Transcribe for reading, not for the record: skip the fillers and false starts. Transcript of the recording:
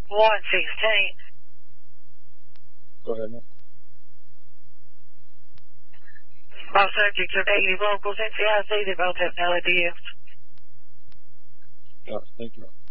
116. Go ahead, man. All subjects are negative locals. NCIC, they both have no ideas. Thank you.